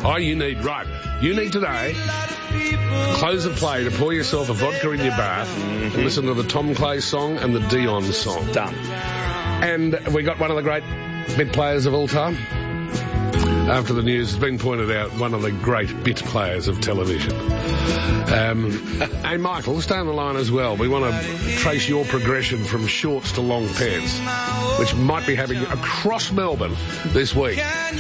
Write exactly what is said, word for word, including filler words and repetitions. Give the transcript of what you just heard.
Oh, you need, right. You need today, close of play to pour yourself a vodka in your bath mm-hmm. and listen to the Tom Clay song and the Dion song. Done. And we got one of the great bit players of all time. After the news has been pointed out, one of the great bit players of television. Um, hey, Michael, stay on the line as well. We want to trace your progression from shorts to long pants, which might be happening across Melbourne this week.